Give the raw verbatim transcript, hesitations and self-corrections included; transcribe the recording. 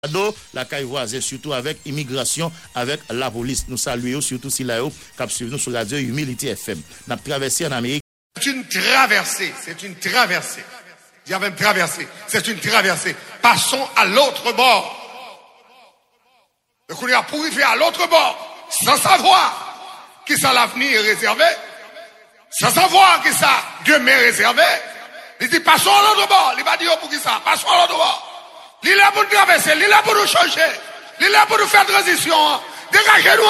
la caille voisine, surtout avec immigration, avec la police. Nous saluons surtout si là, cap suivre nous sur Radio Humility F M. Nous avons traversé en Amérique. C'est une traversée, c'est une traversée. Il y avait une traversée, c'est une traversée. Passons à l'autre bord. Donc on est pour arriver à l'autre bord, sans savoir qui ça l'avenir est réservé, sans savoir qui ça Dieu m'est réservé. Il dit passons à l'autre bord. Il va dire pour qui ça, passons à l'autre bord. Il est là pour nous traverser, il est là pour nous changer, il est là pour nous faire transition. Dégagez-nous